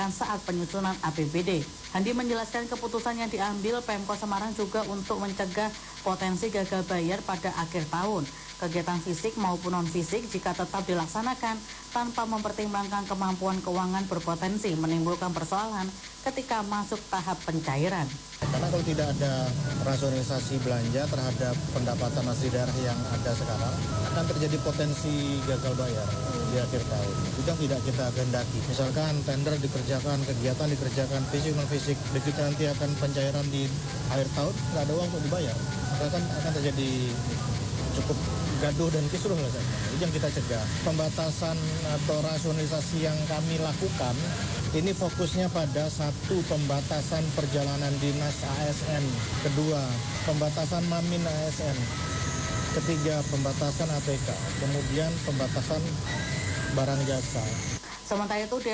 saat penyusunan APBD. Handi menjelaskan keputusan yang diambil Pemkot Semarang juga untuk mencegah potensi gagal bayar pada akhir tahun. Kegiatan fisik maupun non-fisik jika tetap dilaksanakan tanpa mempertimbangkan kemampuan keuangan berpotensi menimbulkan persoalan ketika masuk tahap pencairan. Karena kalau tidak ada rasionalisasi belanja terhadap pendapatan asli daerah yang ada sekarang, akan terjadi potensi gagal bayar di akhir tahun. Itu yang tidak kita kehendaki. Misalkan tender dikerjakan, kegiatan dikerjakan, fisik non-fisik, begitu nanti akan pencairan di akhir tahun, nggak ada uang untuk dibayar. Maka akan terjadi cukup gaduh dan kisruh lah saya. Itu yang kita cegah. Pembatasan atau rasionalisasi yang kami lakukan, ini fokusnya pada satu, pembatasan perjalanan dinas ASN. Kedua, pembatasan Mamin ASN. Ketiga, pembatasan ATK. Kemudian pembatasan barang jasa. Sementara itu